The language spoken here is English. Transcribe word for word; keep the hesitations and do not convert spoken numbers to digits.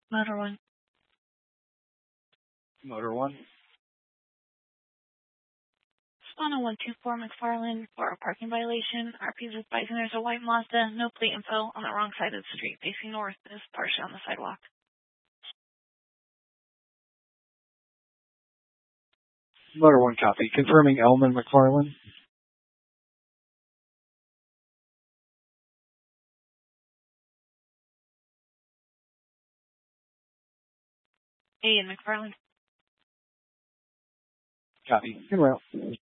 Motor one. Motor one. Spawner one two four McFarland for a parking violation. R Ps with Bison. There's a white Mazda, no plate info, on the wrong side of the street, facing north. Is partially on the sidewalk. Motor one copy. Confirming Elman McFarland. A and McFarland. Copy. En route.